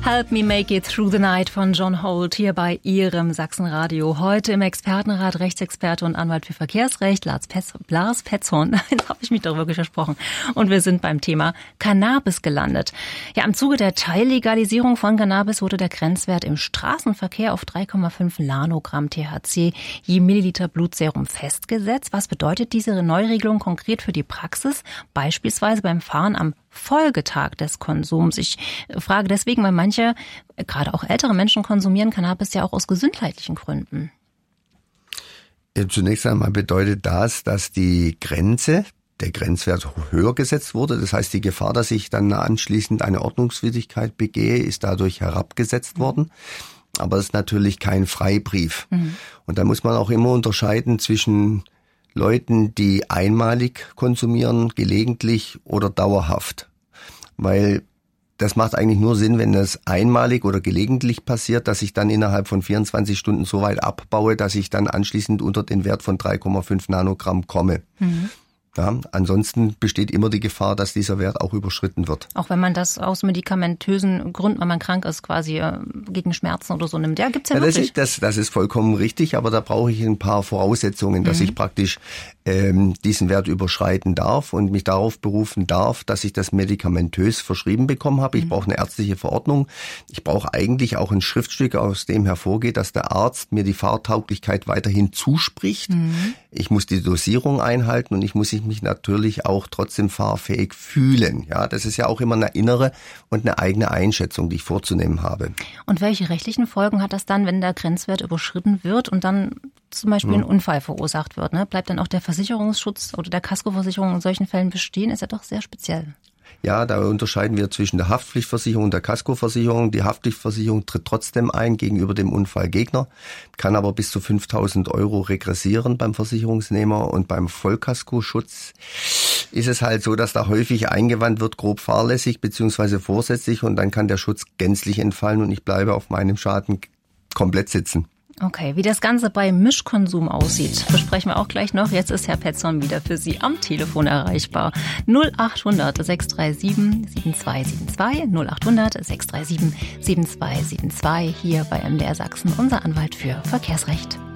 Help Me Make It Through the Night von John Holt hier bei Ihrem Sachsenradio. Heute im Expertenrat Rechtsexperte und Anwalt für Verkehrsrecht Lars Petzhorn. Jetzt habe ich mich doch wirklich versprochen. Und wir sind beim Thema Cannabis gelandet. Ja, im Zuge der Teillegalisierung von Cannabis wurde der Grenzwert im Straßenverkehr auf 3,5 Nanogramm THC je Milliliter Blutserum festgesetzt. Was bedeutet diese Neuregelung konkret für die Praxis, beispielsweise beim Fahren am Folgetag des Konsums? Ich frage deswegen, weil manche, gerade auch ältere Menschen, konsumieren Cannabis ja auch aus gesundheitlichen Gründen. Zunächst einmal bedeutet das, dass der Grenzwert höher gesetzt wurde. Das heißt, die Gefahr, dass ich dann anschließend eine Ordnungswidrigkeit begehe, ist dadurch herabgesetzt worden. Aber es ist natürlich kein Freibrief. Und da muss man auch immer unterscheiden zwischen Leuten, die einmalig konsumieren, gelegentlich oder dauerhaft. Weil das macht eigentlich nur Sinn, wenn das einmalig oder gelegentlich passiert, dass ich dann innerhalb von 24 Stunden so weit abbaue, dass ich dann anschließend unter den Wert von 3,5 Nanogramm komme. Ja, ansonsten besteht immer die Gefahr, dass dieser Wert auch überschritten wird. Auch wenn man das aus medikamentösen Gründen, wenn man krank ist, quasi gegen Schmerzen oder so nimmt. Ja, gibt's ja wirklich. Das ist vollkommen richtig, aber da brauche ich ein paar Voraussetzungen, dass ich praktisch diesen Wert überschreiten darf und mich darauf berufen darf, dass ich das medikamentös verschrieben bekommen habe. Ich brauche eine ärztliche Verordnung. Ich brauche eigentlich auch ein Schriftstück, aus dem hervorgeht, dass der Arzt mir die Fahrtauglichkeit weiterhin zuspricht. Ich muss die Dosierung einhalten und ich muss mich natürlich auch trotzdem fahrfähig fühlen. Ja, das ist ja auch immer eine innere und eine eigene Einschätzung, die ich vorzunehmen habe. Und welche rechtlichen Folgen hat das dann, wenn der Grenzwert überschritten wird und dann zum Beispiel ein Unfall verursacht wird? Ne? Bleibt dann auch der Versicherungsschutz oder der Kaskoversicherung in solchen Fällen bestehen? Ist ja doch sehr speziell. Ja, da unterscheiden wir zwischen der Haftpflichtversicherung und der Kaskoversicherung. Die Haftpflichtversicherung tritt trotzdem ein gegenüber dem Unfallgegner, kann aber bis zu 5.000 € regressieren beim Versicherungsnehmer. Und beim Vollkaskoschutz ist es halt so, dass da häufig eingewandt wird, grob fahrlässig bzw. vorsätzlich, und dann kann der Schutz gänzlich entfallen und ich bleibe auf meinem Schaden komplett sitzen. Okay, wie das Ganze bei Mischkonsum aussieht, besprechen wir auch gleich noch. Jetzt ist Herr Petzhorn wieder für Sie am Telefon erreichbar. 0800 637 7272, 0800 637 7272, hier bei MDR Sachsen, unser Anwalt für Verkehrsrecht.